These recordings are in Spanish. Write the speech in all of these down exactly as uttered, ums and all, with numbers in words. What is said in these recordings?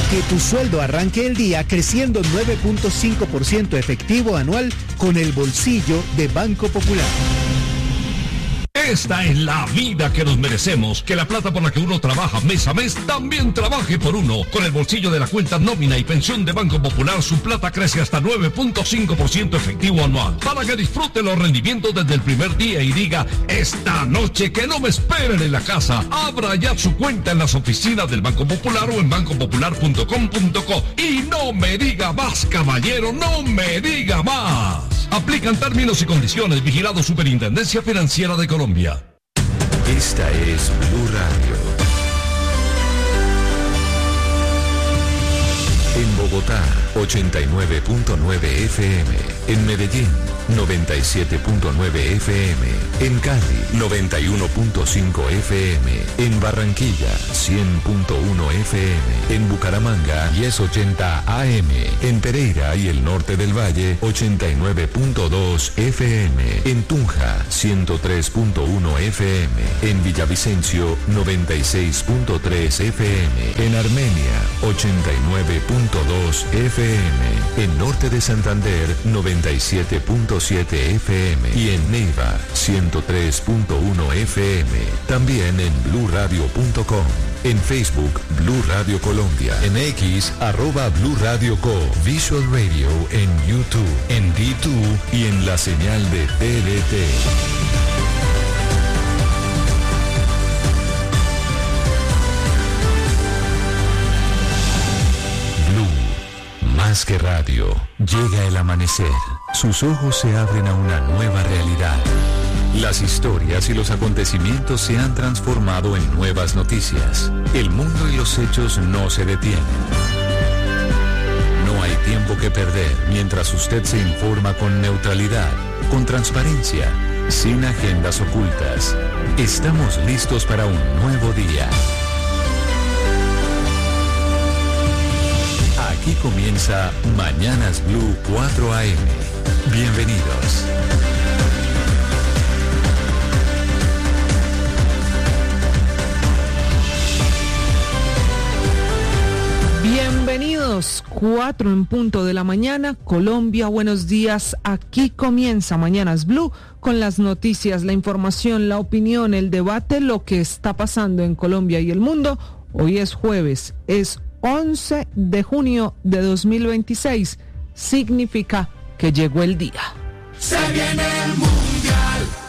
Que tu sueldo arranque el día creciendo nueve punto cinco por ciento efectivo anual con el bolsillo de Banco Popular. Esta es la vida que nos merecemos, que la plata por la que uno trabaja mes a mes también trabaje por uno. Con el bolsillo de la cuenta nómina y pensión de Banco Popular, su plata crece hasta nueve punto cinco por ciento efectivo anual. Para que disfrute los rendimientos desde el primer día y diga, esta noche que no me esperen en la casa. Abra ya su cuenta en las oficinas del Banco Popular o en banco popular punto com punto co. Y no me diga más, caballero, no me diga más. Aplican términos y condiciones. Vigilado Superintendencia Financiera de Colombia. Esta es Blue Radio. En Bogotá, ochenta y nueve punto nueve F M. En Medellín, noventa y siete punto nueve F M. En Cali, noventa y uno punto cinco F M. En Barranquilla, cien punto uno F M. En Bucaramanga, diez ochenta A M. En Pereira y el norte del Valle, ochenta y nueve punto dos F M. En Tunja, ciento tres punto uno F M. En Villavicencio, noventa y seis punto tres F M. En Armenia, ochenta y nueve punto dos F M. En norte de Santander, noventa y siete punto siete F M. Y en Neiva, ciento tres punto uno F M. También en blue radio punto com. En Facebook, Blue Radio Colombia. En X, arroba Blue Radio Co. Visual Radio en YouTube, en D dos y en la señal de T V T. Más que radio, llega el amanecer. Sus ojos se abren a una nueva realidad. Las historias y los acontecimientos se han transformado en nuevas noticias. El mundo y los hechos no se detienen. No hay tiempo que perder mientras usted se informa con neutralidad, con transparencia, sin agendas ocultas. Estamos listos para un nuevo día. Aquí comienza Mañanas Blue cuatro A M. Bienvenidos. Bienvenidos, cuatro en punto de la mañana, Colombia, buenos días. Aquí comienza Mañanas Blue con las noticias, la información, la opinión, el debate, lo que está pasando en Colombia y el mundo. Hoy es jueves, es once de junio de dos mil veintiséis, significa que llegó el día. Se viene el mundial.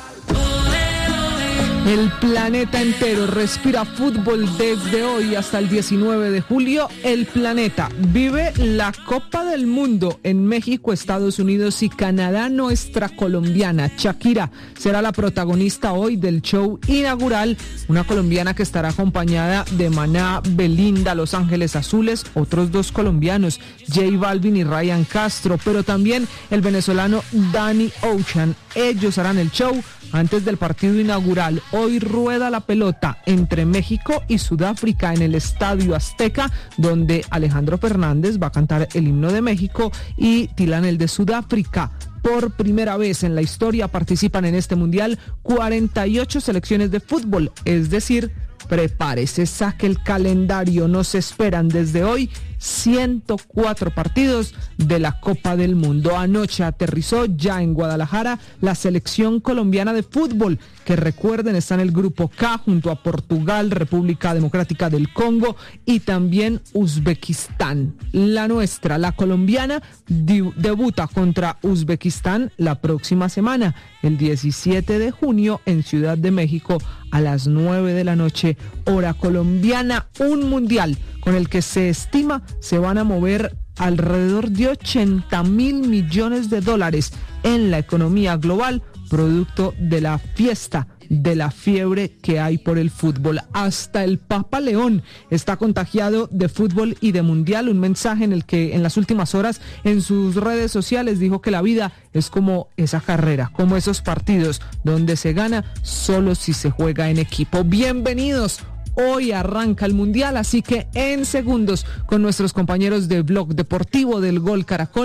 El planeta entero respira fútbol desde hoy hasta el diecinueve de julio. El planeta vive la Copa del Mundo en México, Estados Unidos y Canadá. Nuestra colombiana Shakira será la protagonista hoy del show inaugural. Una colombiana que estará acompañada de Maná, Belinda, Los Ángeles Azules, otros dos colombianos, J Balvin y Ryan Castro, pero también el venezolano Danny Ocean. Ellos harán el show antes del partido inaugural. Hoy rueda la pelota entre México y Sudáfrica en el Estadio Azteca, donde Alejandro Fernández va a cantar el himno de México y Tilan el de Sudáfrica. Por primera vez en la historia participan en este mundial cuarenta y ocho selecciones de fútbol, es decir, prepárese, saque el calendario, nos esperan desde hoy ciento cuatro partidos de la Copa del Mundo. Anoche aterrizó ya en Guadalajara la selección colombiana de fútbol, que recuerden está en el grupo K junto a Portugal, República Democrática del Congo y también Uzbekistán. La nuestra, la colombiana, di- debuta contra Uzbekistán la próxima semana, el diecisiete de junio en Ciudad de México a las nueve de la noche, hora colombiana. Un mundial con el que se estima se van a mover alrededor de ochenta mil millones de dólares en la economía global, producto de la fiesta, de la fiebre que hay por el fútbol. Hasta el Papa León está contagiado de fútbol y de mundial. Un mensaje en el que en las últimas horas en sus redes sociales dijo que la vida es como esa carrera, como esos partidos donde se gana solo si se juega en equipo. Bienvenidos. Hoy arranca el Mundial, así que en segundos con nuestros compañeros de Blog Deportivo del Gol Caracol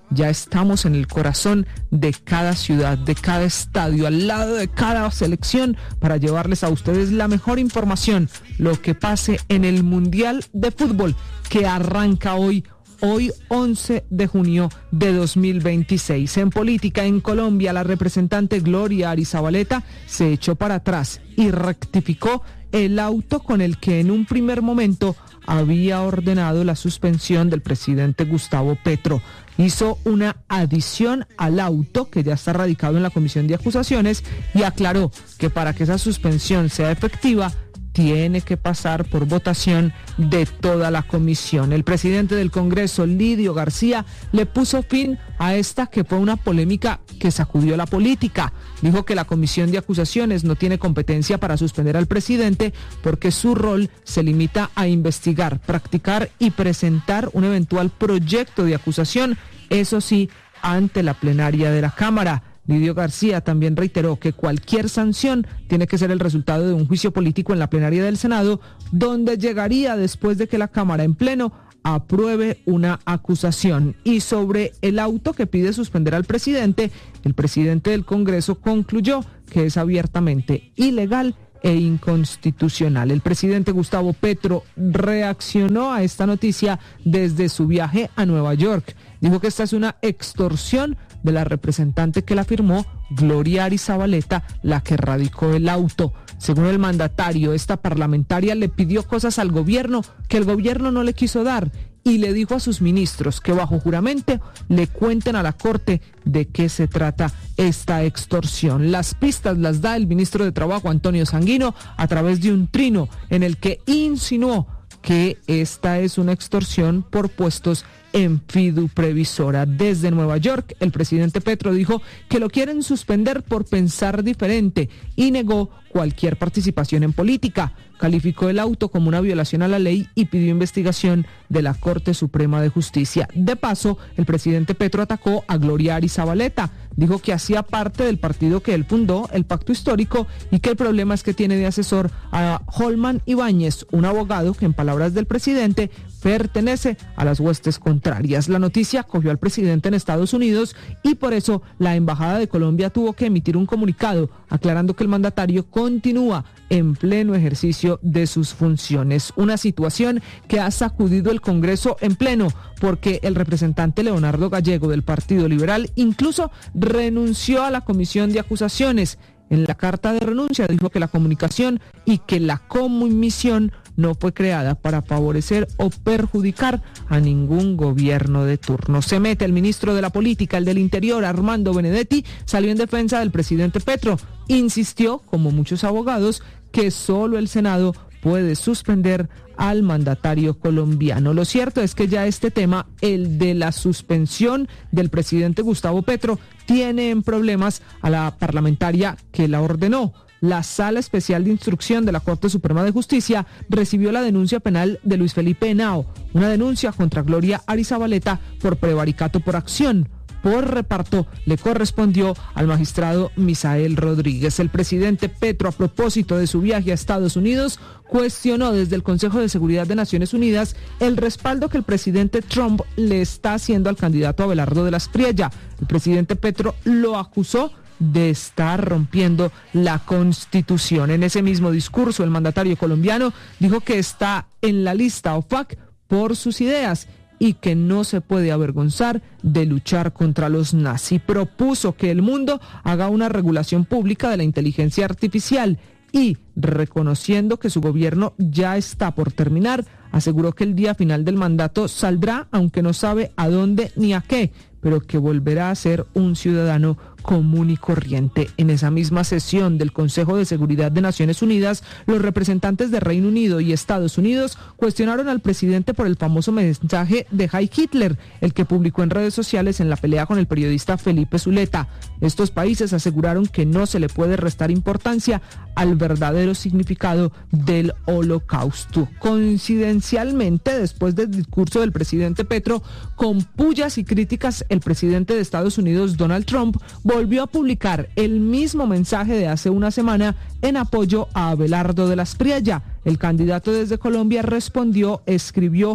ya estamos en el corazón de cada ciudad, de cada estadio, al lado de cada selección, para llevarles a ustedes la mejor información, lo que pase en el Mundial de Fútbol, que arranca hoy, hoy once de junio de dos mil veintiséis. En política, en Colombia, la representante Gloria Arizabaleta se echó para atrás y rectificó el auto con el que en un primer momento había ordenado la suspensión del presidente Gustavo Petro. Hizo una adición al auto que ya está radicado en la Comisión de Acusaciones y aclaró que para que esa suspensión sea efectiva tiene que pasar por votación de toda la comisión. El presidente del Congreso, Lidio García, le puso fin a esta que fue una polémica que sacudió la política. Dijo que la Comisión de Acusaciones no tiene competencia para suspender al presidente porque su rol se limita a investigar, practicar y presentar un eventual proyecto de acusación, eso sí, ante la plenaria de la Cámara. Lidio García también reiteró que cualquier sanción tiene que ser el resultado de un juicio político en la plenaria del Senado, donde llegaría después de que la Cámara en pleno apruebe una acusación. Y sobre el auto que pide suspender al presidente, el presidente del Congreso concluyó que es abiertamente ilegal e inconstitucional. El presidente Gustavo Petro reaccionó a esta noticia desde su viaje a Nueva York. Dijo que esta es una extorsión de la representante que la firmó, Gloria Arizabaleta, la que radicó el auto. Según el mandatario, esta parlamentaria le pidió cosas al gobierno que el gobierno no le quiso dar y le dijo a sus ministros que bajo juramento le cuenten a la Corte de qué se trata esta extorsión. Las pistas las da el ministro de Trabajo, Antonio Sanguino, a través de un trino en el que insinuó que esta es una extorsión por puestos en Fidu Previsora. Desde Nueva York, el presidente Petro dijo que lo quieren suspender por pensar diferente y negó cualquier participación en política. Calificó el auto como una violación a la ley y pidió investigación de la Corte Suprema de Justicia. De paso, el presidente Petro atacó a Gloria Arizabaleta. Dijo que hacía parte del partido que él fundó, el Pacto Histórico, y que el problema es que tiene de asesor a Holman Ibáñez, un abogado que, en palabras del presidente, pertenece a las huestes contrarias. La noticia cogió al presidente en Estados Unidos y por eso la Embajada de Colombia tuvo que emitir un comunicado aclarando que el mandatario continúa en pleno ejercicio de sus funciones. Una situación que ha sacudido el Congreso en pleno porque el representante Leonardo Gallego del Partido Liberal incluso renunció a la Comisión de Acusaciones. En la carta de renuncia dijo que la comunicación y que la comisión no fue creada para favorecer o perjudicar a ningún gobierno de turno. Se mete el ministro de la Política, el del Interior, Armando Benedetti, salió en defensa del presidente Petro. Insistió, como muchos abogados, que solo el Senado puede suspender al mandatario colombiano. Lo cierto es que ya este tema, el de la suspensión del presidente Gustavo Petro, tiene en problemas a la parlamentaria que la ordenó. La Sala Especial de Instrucción de la Corte Suprema de Justicia recibió la denuncia penal de Luis Felipe Henao, una denuncia contra Gloria Arizabaleta por prevaricato por acción. Por reparto le correspondió al magistrado Misael Rodríguez. El presidente Petro, a propósito de su viaje a Estados Unidos, cuestionó desde el Consejo de Seguridad de Naciones Unidas el respaldo que el presidente Trump le está haciendo al candidato Abelardo de la Espriella. El presidente Petro lo acusó de estar rompiendo la Constitución. En ese mismo discurso, el mandatario colombiano dijo que está en la lista O F A C por sus ideas y que no se puede avergonzar de luchar contra los nazis. Propuso que el mundo haga una regulación pública de la inteligencia artificial y, reconociendo que su gobierno ya está por terminar, aseguró que el día final del mandato saldrá, aunque no sabe a dónde ni a qué, pero que volverá a ser un ciudadano común y corriente. En esa misma sesión del Consejo de Seguridad de Naciones Unidas, los representantes de Reino Unido y Estados Unidos cuestionaron al presidente por el famoso mensaje de Heil Hitler, el que publicó en redes sociales en la pelea con el periodista Felipe Zuleta. Estos países aseguraron que no se le puede restar importancia al verdadero significado del Holocausto. Coincidencialmente, después del discurso del presidente Petro, con pullas y críticas, el presidente de Estados Unidos, Donald Trump, volvió a publicar el mismo mensaje de hace una semana en apoyo a Abelardo de la Espriella. El candidato desde Colombia respondió, escribió: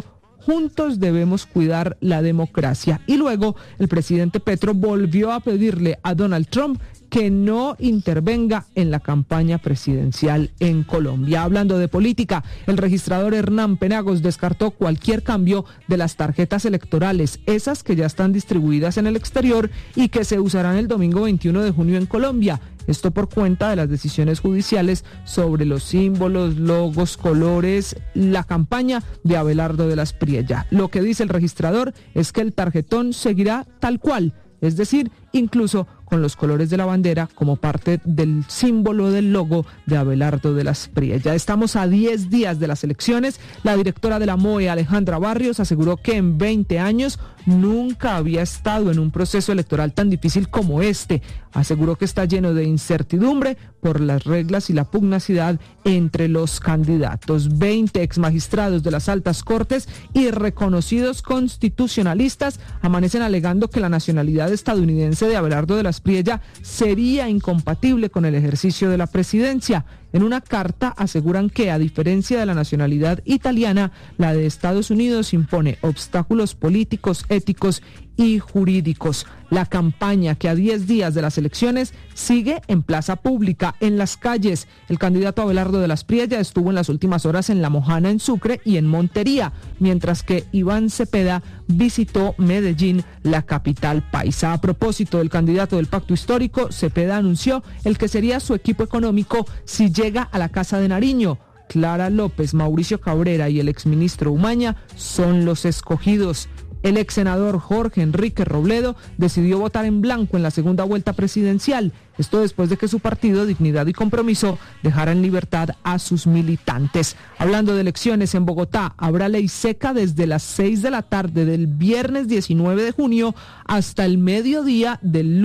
juntos debemos cuidar la democracia. Y luego el presidente Petro volvió a pedirle a Donald Trump que no intervenga en la campaña presidencial en Colombia. Hablando de política, el registrador Hernán Penagos descartó cualquier cambio de las tarjetas electorales, esas que ya están distribuidas en el exterior y que se usarán el domingo veintiuno de junio en Colombia. Esto por cuenta de las decisiones judiciales sobre los símbolos, logos, colores, la campaña de Abelardo de las Priella. Lo que dice el registrador es que el tarjetón seguirá tal cual, es decir, incluso con los colores de la bandera como parte del símbolo del logo de Abelardo de las Priella. Estamos a diez días de las elecciones. La directora de la M O E, Alejandra Barrios, aseguró que en veinte años nunca había estado en un proceso electoral tan difícil como este. Aseguró que está lleno de incertidumbre por las reglas y la pugnacidad entre los candidatos. veinte exmagistrados de las altas cortes y reconocidos constitucionalistas amanecen alegando que la nacionalidad estadounidense de Abelardo de las Priella sería incompatible con el ejercicio de la presidencia. En una carta aseguran que, a diferencia de la nacionalidad italiana, la de Estados Unidos impone obstáculos políticos, éticos y jurídicos. La campaña, que a diez días de las elecciones sigue en plaza pública, en las calles. El candidato Abelardo de las Priella estuvo en las últimas horas en La Mojana, en Sucre y en Montería, mientras que Iván Cepeda visitó Medellín, la capital paisa. A propósito del candidato del Pacto Histórico, Cepeda anunció el que sería su equipo económico si llega a la Casa de Nariño. Clara López, Mauricio Cabrera y el exministro Umaña son los escogidos. El ex senador Jorge Enrique Robledo decidió votar en blanco en la segunda vuelta presidencial. Esto después de que su partido, Dignidad y Compromiso, dejara en libertad a sus militantes. Hablando de elecciones en Bogotá, habrá ley seca desde las seis de la tarde del viernes diecinueve de junio hasta el mediodía del lunes.